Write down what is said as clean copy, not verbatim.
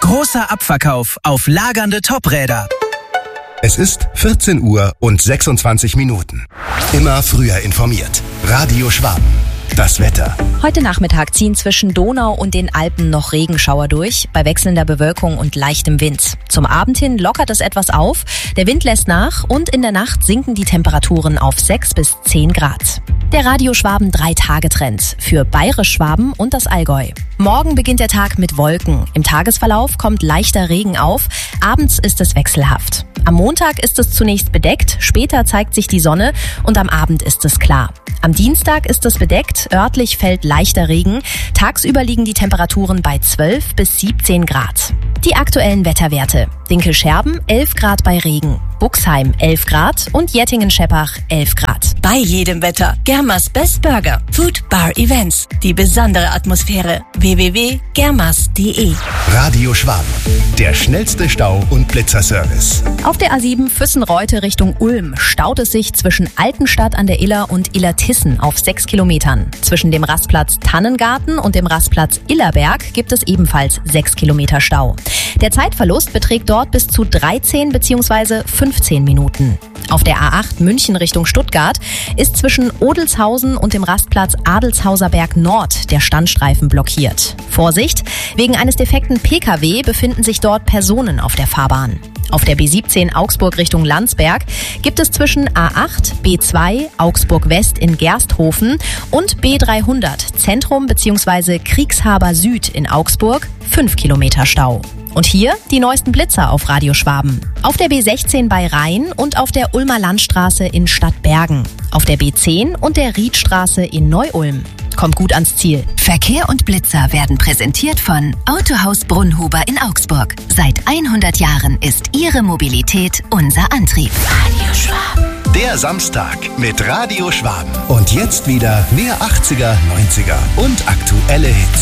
Großer Abverkauf auf lagernde Topräder. Es ist 14 Uhr und 26 Minuten. Immer früher informiert. Radio Schwaben. Das Wetter. Heute Nachmittag ziehen zwischen Donau und den Alpen noch Regenschauer durch, bei wechselnder Bewölkung und leichtem Wind. Zum Abend hin lockert es etwas auf, der Wind lässt nach und in der Nacht sinken die Temperaturen auf 6 bis 10 Grad. Der Radio Schwaben 3-Tage-Trend für Bayerisch Schwaben und das Allgäu. Morgen beginnt der Tag mit Wolken. Im Tagesverlauf kommt leichter Regen auf, abends ist es wechselhaft. Am Montag ist es zunächst bedeckt, später zeigt sich die Sonne und am Abend ist es klar. Am Dienstag ist es bedeckt, örtlich fällt leichter Regen. Tagsüber liegen die Temperaturen bei 12 bis 17 Grad. Die aktuellen Wetterwerte. Dinkel-Scherben 11 Grad bei Regen, Buxheim 11 Grad und Jettingen-Scheppach 11 Grad. Bei jedem Wetter. Germas Best Burger. Food Bar Events. Die besondere Atmosphäre. www.germas.de. Radio Schwaben. Der schnellste Stau- und Blitzerservice. Auf der A7 Füssen-Reute Richtung Ulm staut es sich zwischen Altenstadt an der Iller und Illertissen auf 6 Kilometern. Zwischen dem Rastplatz Tannengarten und dem Rastplatz Illerberg gibt es ebenfalls 6 Kilometer Stau. Der Zeitverlust beträgt dort bis zu 13 bzw. 15 Minuten. Auf der A8 München Richtung Stuttgart ist zwischen Odelshausen und dem Rastplatz Adelshauser Berg Nord der Standstreifen blockiert. Vorsicht, wegen eines defekten Pkw befinden sich dort Personen auf der Fahrbahn. Auf der B17 Augsburg Richtung Landsberg gibt es zwischen A8, B2, Augsburg West in Gersthofen und B300 Zentrum bzw. Kriegshaber Süd in Augsburg 5 Kilometer Stau. Und hier die neuesten Blitzer auf Radio Schwaben. Auf der B16 bei Rhein und auf der Ulmer Landstraße in Stadtbergen. Auf der B10 und der Riedstraße in Neu-Ulm. Kommt gut ans Ziel. Verkehr und Blitzer werden präsentiert von Autohaus Brunhuber in Augsburg. Seit 100 Jahren ist Ihre Mobilität unser Antrieb. Radio Schwaben. Der Samstag mit Radio Schwaben. Und jetzt wieder mehr 80er, 90er und aktuelle Hits.